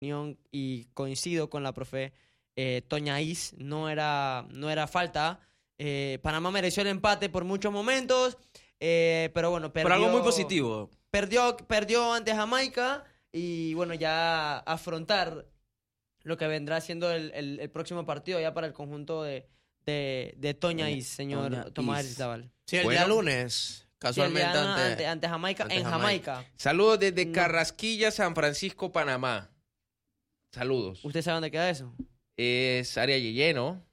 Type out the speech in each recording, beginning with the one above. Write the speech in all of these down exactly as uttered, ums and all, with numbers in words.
y coincido con la profe eh, Toña Is, no era, no era falta. Eh, Panamá mereció el empate por muchos momentos, eh, pero bueno, perdió. Por algo muy positivo. Perdió, perdió ante Jamaica y bueno, ya afrontar lo que vendrá siendo el, el, el próximo partido ya para el conjunto de, de, de Toña Is, señor Toña Tomás Is. Aristizábal. Sí, el Bueno. día lunes, casualmente Sí, el día ante... ante, ante Jamaica, ante en Jamaica. Jamaica. Saludos desde No. Carrasquilla, San Francisco, Panamá. Saludos. ¿Usted sabe dónde queda eso? Es área Yeye, ¿no?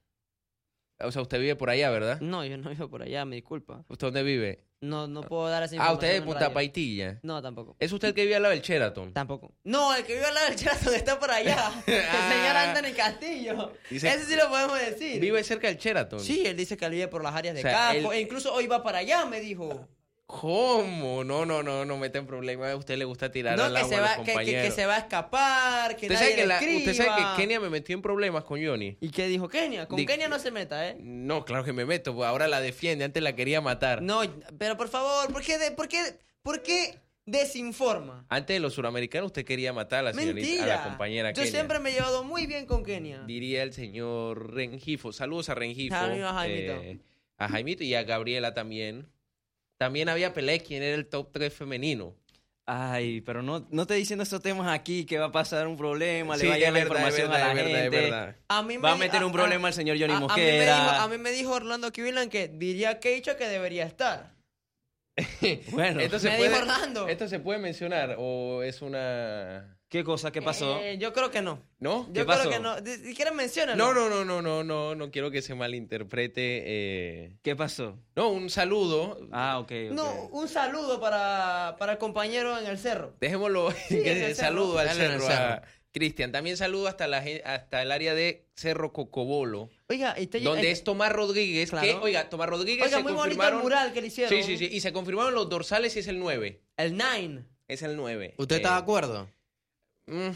O sea, usted vive por allá, ¿verdad? No, yo no vivo por allá, me disculpa. ¿Usted dónde vive? No, no puedo dar esa Ah, información. usted es de en Punta radio. Paitilla. No, tampoco. ¿Es usted el que vive al lado del Sheraton? Tampoco. No, el que vive al lado del Sheraton está por allá. El señor Anthony Castillo. Dice- Ese sí lo podemos decir. ¿Vive cerca del Sheraton? Sí, él dice que él vive por las áreas de O sea, campo. él- E incluso hoy va para allá, me dijo. ¿Cómo? No, no, no, no meten problemas. A usted le gusta tirar No, al que agua se, a los va, que, que- compañeros. que se va a escapar, que Usted nadie sabe que, le la- escriba. usted sabe que Kenia me metió en problemas con Johnny. ¿Y qué dijo Kenia? Con Di- Kenia no se meta, ¿eh? No, claro que me meto, pues ahora la defiende, antes la quería matar. No, pero por favor, ¿por qué, de- por qué, por qué desinforma? Antes de los suramericanos usted quería matar a la señorita, Mentira. a la compañera Yo Kenia. siempre me he llevado muy bien con Kenia. Diría el señor Rengifo. Saludos a Rengifo. Saludos a Jaimito. eh, a Jaimito y a Gabriela también. También había pelea quién era el top tres femenino. Ay, pero no, no te diciendo estos temas aquí que va a pasar un problema, Sí, le va a es llegar la verdad, es información verdad, a la es verdad, es gente. verdad. A mí me Va a di- meter un problema el señor Johnny a- a mí me Mosquera. dijo- A mí me dijo Orlando Kivilan que diría Keicha que debería estar. Bueno, Esto se me puede, dijo Orlando. ¿Esto se puede mencionar o es una...? ¿qué cosa? ¿Qué pasó? Eh, yo creo que no. ¿No? Yo ¿Qué creo pasó? que no. Si si quieres, menciónalo. No, no, no, no, no, no, no quiero que se malinterprete. eh. ¿Qué pasó? No, un saludo. Ah, ok, ok. No, un saludo para, para el compañero en el cerro. Dejémoslo. en que el saludo cerro. al Dale en el cerro, a cerro. Cristian. También saludo hasta, la, gen- hasta el área de Cerro Cocobolo, Oiga, está donde eh, es Tomás Rodríguez. claro. Que, oiga, Tomás Rodríguez Oiga, se muy bonito el confirmaron. mural que le hicieron. Sí, sí, sí. Y se confirmaron los dorsales y es el nueve. El Nine. Es el nueve. ¿Usted está de acuerdo? Mm,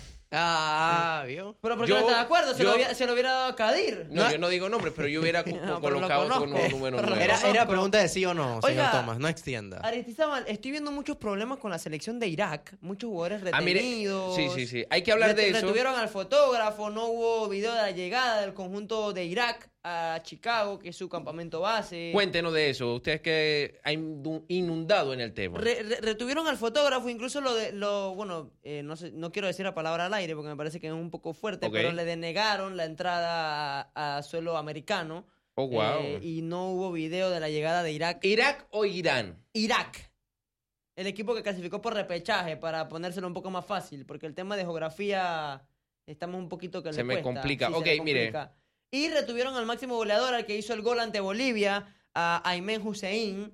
Ah, ¿vio? Pero ¿por qué Yo- no está de acuerdo? Se, yo- lo hubiera, se lo hubiera dado a Kadir. no, No. yo no digo nombres, pero yo hubiera co- No, pero lo colocado con conozco. un número Pero lo nueve. Era, conozco. era pregunta de sí o no, señor Oiga. Tomás, no extienda. Aristizábal, estoy viendo muchos problemas con la selección de Irak. Muchos jugadores Ah, mire, retenidos. sí, sí, sí. Hay que hablar de Ret- eso. Retuvieron al fotógrafo, no hubo video de la llegada del conjunto de Irak a Chicago, que es su campamento base. Cuéntenos de eso. Ustedes que ha indu- inundado en el tema. Re- re- retuvieron al fotógrafo, incluso lo de lo bueno, eh, no sé, no quiero decir la palabra al aire porque me parece que es un poco fuerte, Ok. pero le denegaron la entrada a, a suelo americano. Oh, wow. eh, y no hubo video de la llegada de Irak. ¿Irak o Irán? Irak. El equipo que clasificó por repechaje para ponérselo un poco más fácil, porque el tema de geografía estamos un poquito que Se le me cuesta. complica. Sí, se Ok, le mire. complica. Y retuvieron al máximo goleador, al que hizo el gol ante Bolivia, a Aymen Hussein.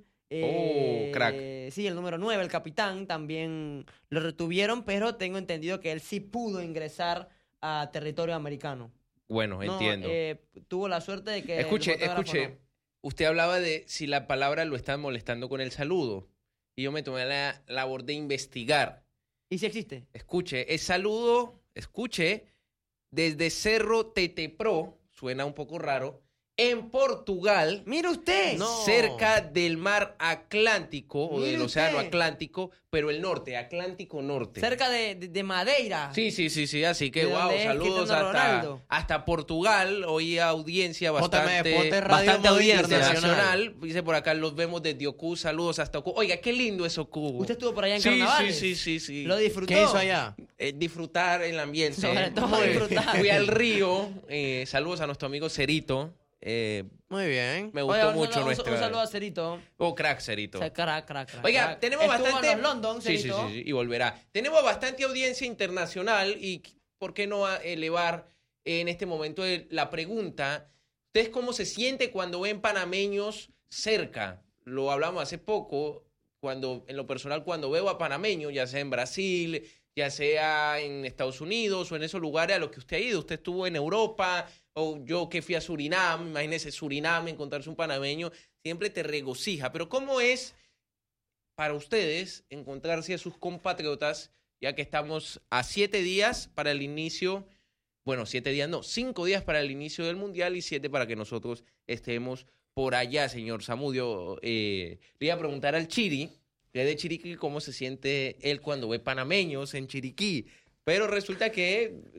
Eh, Oh, crack. Sí, el número nueve, el capitán, también lo retuvieron, pero tengo entendido que él sí pudo ingresar a territorio americano. Bueno, No, entiendo. eh, tuvo la suerte de que el escuche, fotógrafo escuche. no. Usted hablaba de si la palabra lo está molestando con el saludo. Y yo me tomé la labor de investigar. ¿Y si existe? Escuche, es saludo, escuche, desde Cerro Tetepro, suena un poco raro, en Portugal, ¡Mire usted! No. cerca del mar Atlántico o Mire del Océano usted. Atlántico, pero el norte, Atlántico Norte. Cerca de, de, de Madeira. Sí, sí, sí, sí, así que ¿De wow, dónde es saludos Cristiano hasta, Ronaldo? hasta Portugal, hoy audiencia J M, bastante, ponte radio bastante modo audiencia internacional. nacional, dice por acá, los vemos desde Ocu, saludos hasta Ocu. Oiga, qué lindo es Ocu. ¿Usted estuvo por allá en sí, carnavales? sí, sí, sí, sí. ¿Lo disfrutó? ¿Qué hizo allá? Eh, disfrutar el ambiente. Sobre todo Muy- disfrutar. Fui al río, eh, saludos a nuestro amigo Cerito, eh, Muy bien. me Oiga, gustó un mucho saludo, un- nuestra... un saludo a Cerito. Oh, crack, Cerito. O sea, crack, crack, crack, Oiga, crack. tenemos Estuvo bastante... en los London, sí, sí, Cerito. sí, sí, y volverá. Tenemos bastante audiencia internacional y ¿por qué no a- elevar en este momento el- la pregunta? ¿Ustedes cómo se siente cuando ven panameños cerca? Lo hablamos hace poco, cuando en lo personal, cuando veo a panameños, ya sea en Brasil, ya sea en Estados Unidos o en esos lugares a los que usted ha ido. Usted estuvo en Europa, o yo que fui a Surinam, imagínese Surinam, encontrarse un panameño, siempre te regocija. Pero ¿cómo es para ustedes encontrarse a sus compatriotas, ya que estamos a siete días para el inicio, bueno, siete días no, cinco días para el inicio del Mundial y siete para que nosotros estemos por allá, señor Zamudio? Eh, le iba a preguntar al Chiri, que es de Chiriquí, cómo se siente él cuando ve panameños en Chiriquí, Pero resulta que